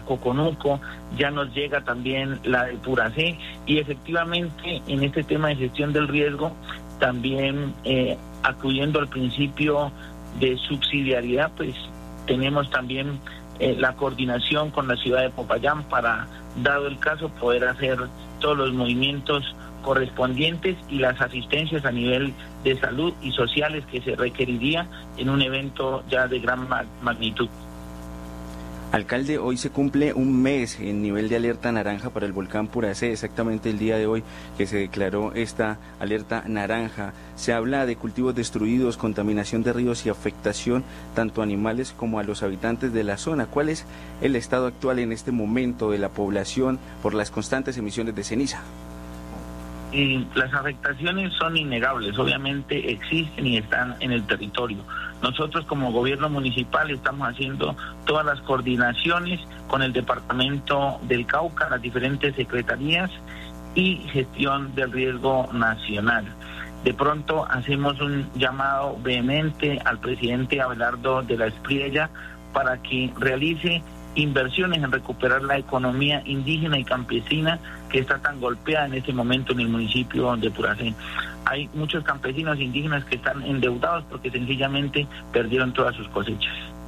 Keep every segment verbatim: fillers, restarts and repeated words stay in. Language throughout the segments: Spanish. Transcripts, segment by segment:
Coconuco, ya nos llega también la de Puracé, y efectivamente en este tema de gestión del riesgo, también eh, acudiendo al principio de subsidiariedad, pues tenemos también eh, la coordinación con la ciudad de Popayán para, dado el caso, poder hacer todos los movimientos correspondientes y las asistencias a nivel de salud y sociales que se requeriría en un evento ya de gran magnitud. Alcalde, hoy se cumple un mes en nivel de alerta naranja para el volcán Puracé, exactamente el día de hoy que se declaró esta alerta naranja. Se habla de cultivos destruidos, contaminación de ríos y afectación tanto a animales como a los habitantes de la zona. ¿Cuál es el estado actual en este momento de la población por las constantes emisiones de ceniza? Y las afectaciones son innegables, obviamente existen y están en el territorio. Nosotros como gobierno municipal estamos haciendo todas las coordinaciones con el departamento del Cauca, las diferentes secretarías y gestión del riesgo nacional. De pronto hacemos un llamado vehemente al presidente Abelardo de la Espriella para que realice inversiones en recuperar la economía indígena y campesina que está tan golpeada en este momento en el municipio de Puracé. Hay muchos campesinos indígenas que están endeudados porque sencillamente perdieron todas sus cosechas.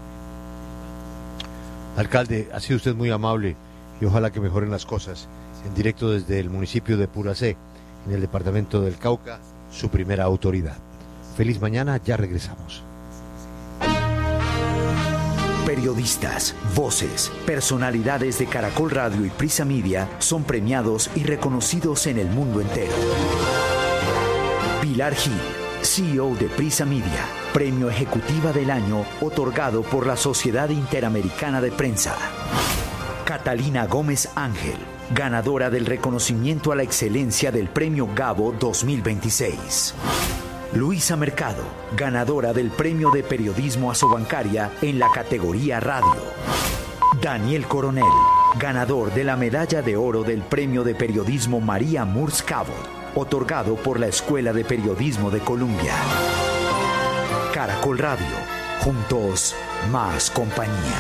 Alcalde, ha sido usted muy amable y ojalá que mejoren las cosas. En directo desde el municipio de Puracé, en el departamento del Cauca, su primera autoridad. Feliz mañana, ya regresamos. Periodistas, voces, personalidades de Caracol Radio y Prisa Media son premiados y reconocidos en el mundo entero. Pilar Gil, C E O de Prisa Media, Premio Ejecutiva del Año otorgado por la Sociedad Interamericana de Prensa. Catalina Gómez Ángel, ganadora del reconocimiento a la excelencia del Premio Gabo dos mil veintiséis. Luisa Mercado, ganadora del Premio de Periodismo Asobancaria en la categoría Radio. Daniel Coronel, ganador de la Medalla de Oro del Premio de Periodismo María Murs Cabot, otorgado por la Escuela de Periodismo de Columbia. Caracol Radio, juntos, más compañía.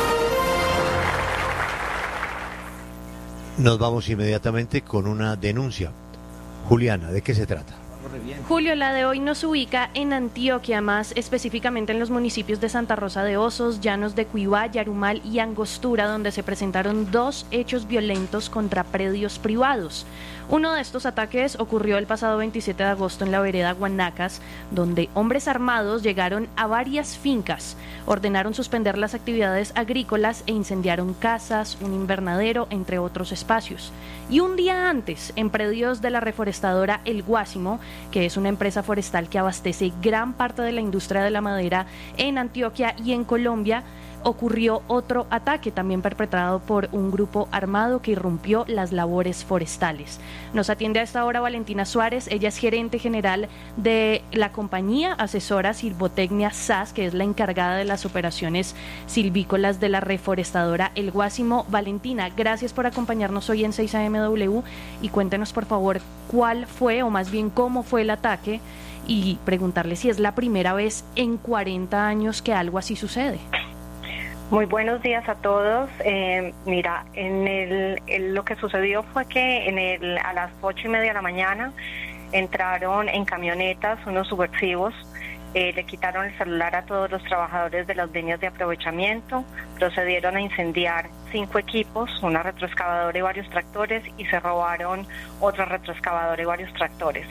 Nos vamos inmediatamente con una denuncia. Juliana, ¿de qué se trata? Julio, la de hoy nos ubica en Antioquia, más específicamente en los municipios de Santa Rosa de Osos, Llanos de Cuibá, Yarumal y Angostura, donde se presentaron dos hechos violentos contra predios privados. Uno de estos ataques ocurrió el pasado veintisiete de agosto en la vereda Guanacas, donde hombres armados llegaron a varias fincas, ordenaron suspender las actividades agrícolas e incendiaron casas, un invernadero, entre otros espacios. Y un día antes, en predios de la reforestadora El Guásimo, que es una empresa forestal que abastece gran parte de la industria de la madera en Antioquia y en Colombia, ocurrió otro ataque también perpetrado por un grupo armado que irrumpió las labores forestales. Nos atiende a esta hora Valentina Suárez, ella es gerente general de la compañía asesora Silvotecnia S A S, que es la encargada de las operaciones silvícolas de la reforestadora El Guásimo. Valentina, gracias por acompañarnos hoy en seis A M W y cuéntenos por favor cuál fue, o más bien cómo fue el ataque, y preguntarle si es la primera vez en cuarenta años que algo así sucede. Muy buenos días a todos. Eh, mira, en el, el, lo que sucedió fue que en el, a las ocho y media de la mañana entraron en camionetas unos subversivos, eh, le quitaron el celular a todos los trabajadores de las líneas de aprovechamiento, procedieron a incendiar cinco equipos, una retroexcavadora y varios tractores, y se robaron otra retroexcavadora y varios tractores.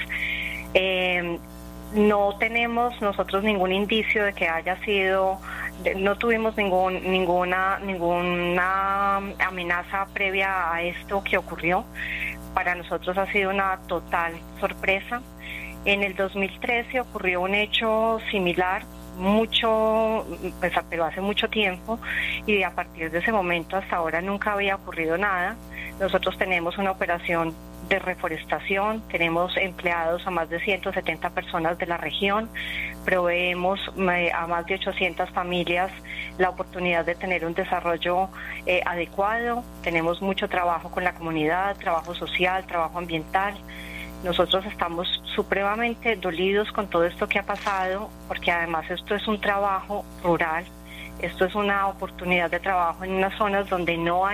Eh, no tenemos nosotros ningún indicio de que haya sido... No tuvimos ningún, ninguna, ninguna amenaza previa a esto que ocurrió. Para nosotros ha sido una total sorpresa. En el dos mil trece ocurrió un hecho similar, mucho, pues, pero hace mucho tiempo, y a partir de ese momento hasta ahora nunca había ocurrido nada. Nosotros tenemos una operación de reforestación, tenemos empleados a más de ciento setenta personas de la región, proveemos eh, a más de ochocientas familias la oportunidad de tener un desarrollo eh, adecuado, tenemos mucho trabajo con la comunidad, trabajo social, trabajo ambiental. Nosotros estamos supremamente dolidos con todo esto que ha pasado, porque además esto es un trabajo rural, esto es una oportunidad de trabajo en unas zonas donde no hay